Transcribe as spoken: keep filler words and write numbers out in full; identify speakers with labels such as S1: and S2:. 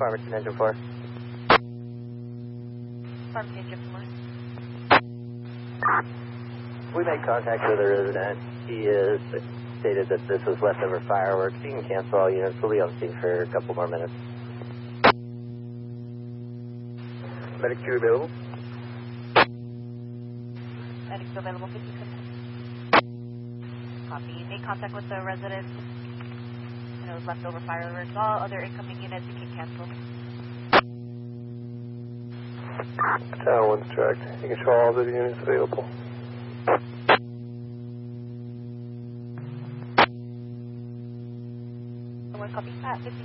S1: Farmington Engine four.
S2: Farmington Engine four.
S1: We made contact with a resident. He is stated that this was leftover fireworks. You can cancel all units. We'll be on scene for a couple more minutes. Medic two available.
S2: Medic two available, fifty seconds. Copy. You made contact with the resident. And it was leftover fireworks. All other incoming units you can cancel.
S3: Tower one's tracked. You can show all the units available.
S2: One copy. Pat, fifty